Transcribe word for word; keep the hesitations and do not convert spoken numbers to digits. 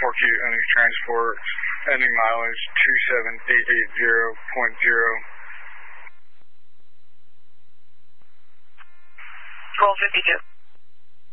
four Q Onyx Transport, ending mileage two seven eight eight zero point zero. twelve fifty-two.